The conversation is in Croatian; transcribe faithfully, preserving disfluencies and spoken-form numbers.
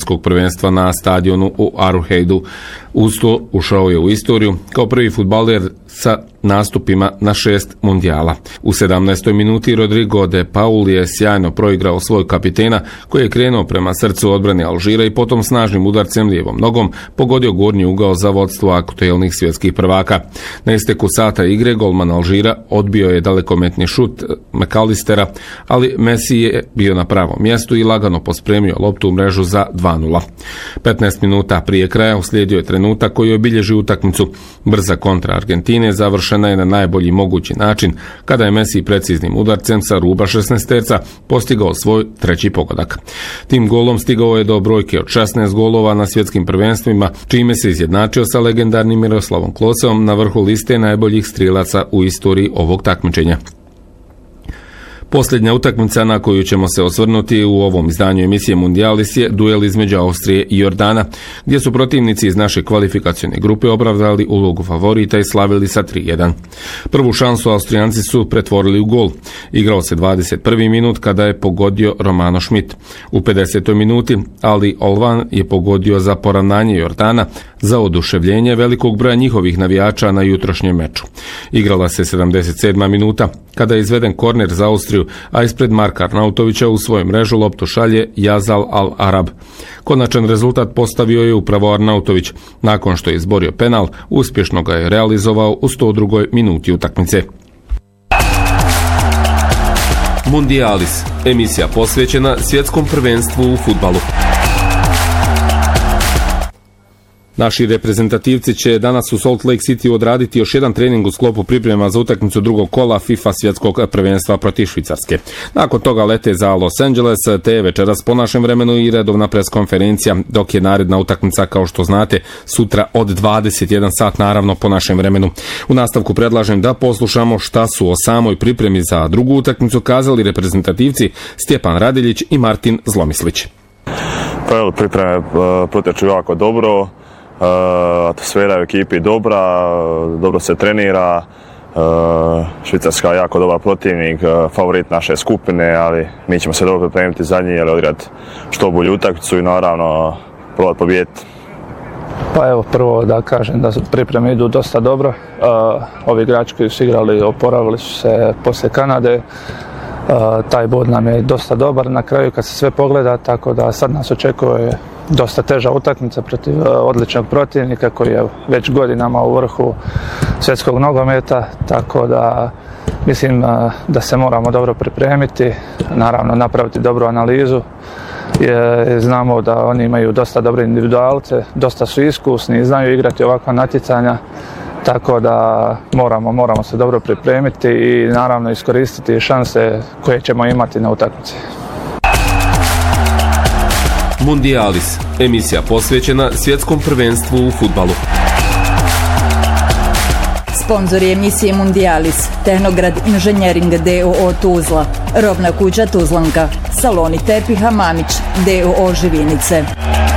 svjetskog prvenstva na stadionu u Arrowheadu. Uz to ušao je u istoriju kao prvi fudbaler sa nastupima na šest mundijala. U sedamnaestoj minuti Rodrigo de Paul je sjajno proigrao svoj kapitena koji je krenuo prema srcu odbrane Alžira i potom snažnim udarcem lijevom nogom pogodio gornji ugao za vodstvo aktuelnih svjetskih prvaka. Na isteku sata igre golman Alžira odbio je dalekometni šut McAllistera, ali Messi je bio na pravom mjestu i lagano pospremio loptu u mrežu za dva nula. petnaest minuta prije kraja uslijedio je trenutak koji obilježi utakmicu. Brza kontra Argentine završena je na najbolji mogući način kada je Messi preciznim udarcem sa ruba šesnaesterca postigao svoj treći pogodak. Tim golom stigao je do brojke od šesnaest golova na svjetskim prvenstvima, čime se izjednačio sa legendarnim Miroslavom Kloseom na vrhu liste najboljih strilaca u istoriji ovog takmičenja. Posljednja utakmica na koju ćemo se osvrnuti u ovom izdanju emisije Mundialis je duel između Austrije i Jordana, gdje su protivnici iz naše kvalifikacione grupe opravdali ulogu favorita i slavili sa tri jedan. Prvu šansu Austrijanci su pretvorili u gol. Igrao se dvadeset prvi minut kada je pogodio Romano Schmidt. U pedesetoj minuti Ali Olvan je pogodio za poravnanje Jordana za oduševljenje velikog broja njihovih navijača na jutrošnjem meču. Igrala se sedamdeset sedma minuta kada je izveden korner za Austriju, a ispred Marka Arnautovića u svoju mrežu loptu šalje Jazal Al-Arab. Konačan rezultat postavio je upravo Arnautović. Nakon što je izborio penal, uspješno ga je realizovao u sto drugoj minuti utakmice. Mundialis, emisija posvećena svjetskom prvenstvu u fudbalu. Naši reprezentativci će danas u Salt Lake City odraditi još jedan trening u sklopu priprema za utakmicu drugog kola FIFA svjetskog prvenstva protiv Švicarske. Nakon toga lete za Los Angeles, te večeras po našem vremenu i redovna preskonferencija, dok je naredna utakmica, kao što znate, sutra od dvadeset jedan sat, naravno po našem vremenu. U nastavku predlažem da poslušamo šta su o samoj pripremi za drugu utakmicu kazali reprezentativci Stjepan Radiljić i Martin Zlomislić. Pa evo, pripreme proteču jako dobro. Uh, atmosfera u ekipi je dobra, dobro se trenira, uh, Švicarska je jako dobar protivnik, uh, favorit naše skupine, ali mi ćemo se dobro pripremiti za njih, ali odigrati što bolju utakmicu i naravno probati pobijediti. Pa evo, prvo da kažem da pripreme idu dosta dobro. Uh, ovi igrači koji su igrali oporavili su se poslije Kanade. Uh, taj bod nam je dosta dobar na kraju kad se sve pogleda, tako da sad nas očekuje dosta teža utakmica protiv uh, odličnog protivnika koji je već godinama u vrhu svjetskog nogometa, tako da mislim uh, da se moramo dobro pripremiti, naravno napraviti dobru analizu. Je, znamo da oni imaju dosta dobre individualce, dosta su iskusni i znaju igrati ovakva natjecanja. Tako da moramo, moramo se dobro pripremiti i naravno iskoristiti šanse koje ćemo imati na utakmici. Mundialis, emisija posvećena svjetskom prvenstvu u fudbalu. Sponzori emisije Mundialis, Tehnograd Inženjering d o o Tuzla, Rovna kuća Tuzlanka, Saloni tepiha Mamić d o o Živinice.